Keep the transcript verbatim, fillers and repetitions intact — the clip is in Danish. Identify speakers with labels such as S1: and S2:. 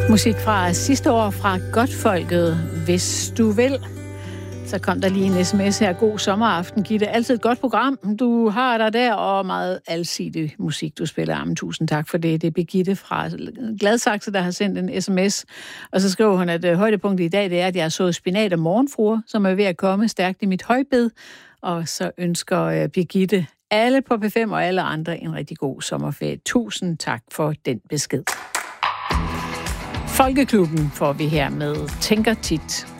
S1: Musik fra sidste år fra Godtfolket, Hvis du vil. Så kom der lige en sms her. God sommeraften, Gitte. Altid et godt program. Du har der der, og meget alsidig musik, du spiller. Jamen, tusind tak for det. Det er Birgitte fra Gladsaxe, der har sendt en sms. Og så skriver hun, at højdepunktet i dag, det er, at jeg har sået spinat og morgenfruer, som er ved at komme stærkt i mit højbed. Og så ønsker Birgitte alle på P fem og alle andre en rigtig god sommerferie. Tusind tak for den besked. Folkeklubben får vi her med Tænker tit.